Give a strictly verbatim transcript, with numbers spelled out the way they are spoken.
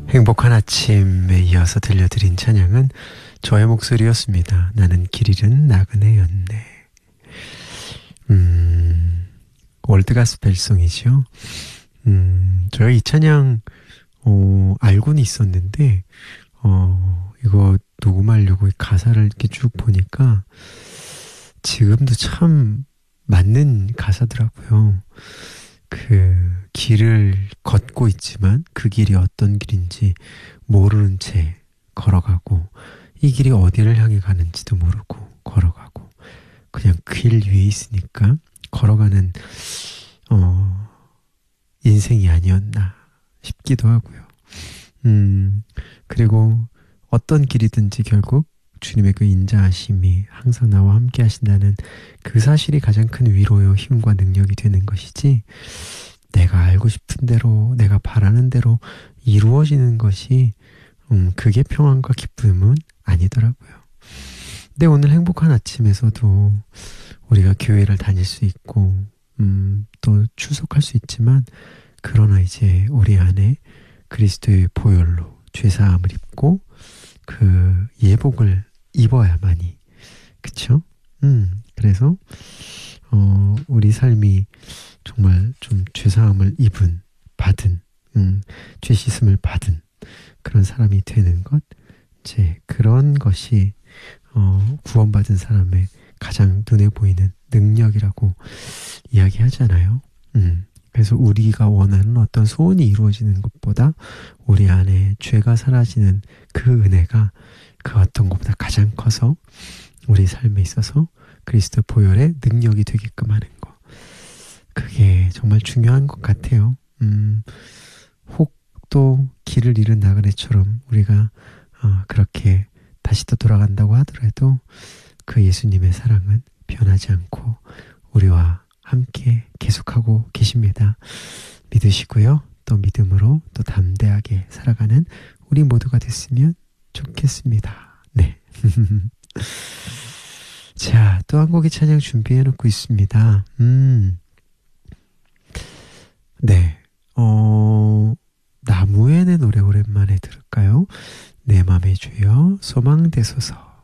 행복한 아침에 이어서 들려드린 찬양은 저의 목소리였습니다. 나는 길 잃은 나그네였네. 음, 월드가스펠송이죠. 음, 제가 이 찬양 어, 알고는 있었는데 어, 이거 녹음하려고 가사를 이렇게 쭉 보니까 지금도 참 맞는 가사더라고요. 그 길을 걷고 있지만 그 길이 어떤 길인지 모르는 채 걸어가고 이 길이 어디를 향해 가는지도 모르고 걸어가고 그냥 길 위에 있으니까 걸어가는 어, 인생이 아니었나 싶기도 하고요. 음, 그리고 어떤 길이든지 결국 주님의 그 인자하심이 항상 나와 함께 하신다는 그 사실이 가장 큰 위로요, 힘과 능력이 되는 것이지, 내가 알고 싶은 대로, 내가 바라는 대로 이루어지는 것이 음, 그게 평안과 기쁨은 아니더라고요. 근데 오늘 행복한 아침에서도 우리가 교회를 다닐 수 있고 음, 또 출석할 수 있지만, 그러나 이제 우리 안에 그리스도의 보혈로 죄사함을 입고 그 예복을 입어야만이, 그쵸? 음, 그래서 어, 우리 삶이 정말 좀 죄사함을 입은, 받은, 음, 죄 씻음을 받은 그런 사람이 되는 것, 이제 그런 것이 어, 구원받은 사람의 가장 눈에 보이는 능력이라고 이야기하잖아요. 음, 그래서 우리가 원하는 어떤 소원이 이루어지는 것보다 우리 안에 죄가 사라지는 그 은혜가 그 어떤 것보다 가장 커서 우리 삶에 있어서 그리스도 보혈의 능력이 되게끔 하는 거, 그게 정말 중요한 것 같아요. 음, 혹 또 길을 잃은 나그네처럼 우리가 어, 그렇게 다시 또 돌아간다고 하더라도 그 예수님의 사랑은 변하지 않고 우리와 함께 계속하고 계십니다. 믿으시고요. 또 믿음으로 또 담대하게 살아가는 우리 모두가 됐으면 좋겠습니다. 네. 자, 또 한 곡의 찬양 준비해놓고 있습니다. 음, 네. 어, 나무에는 노래 오랜만에 들을까요? 내 맘의 주여 소망되소서.